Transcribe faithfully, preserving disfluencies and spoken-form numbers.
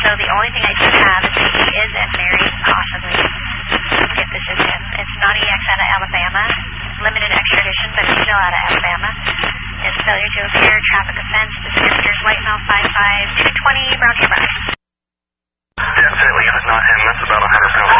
So the only thing I do have is that he is and married, possibly, if this is him. It's non E X out of Alabama. Limited extradition, but it's still out of Alabama. It's failure to appear, traffic offense, descriptors, white male five five, two twenty, Brown Hair Brown. Yeah, certainly, if it's not him, that's about one hundred pounds.